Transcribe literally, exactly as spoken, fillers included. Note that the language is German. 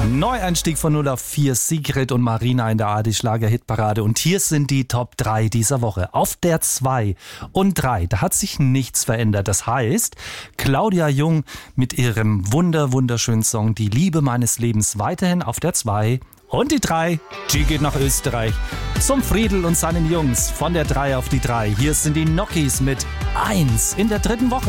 Neueinstieg von null auf vier, Sigrid und Marina in der A R D-Schlager-Hitparade. Und hier sind die Top drei dieser Woche. Auf der zwei und drei, da hat sich nichts verändert. Das heißt, Claudia Jung mit ihrem wunder wunderschönen Song Die Liebe meines Lebens weiterhin auf der zwei. Und die drei, die geht nach Österreich. Zum Friedl und seinen Jungs von der drei auf die drei. Hier sind die Nokis mit eins in der dritten Woche.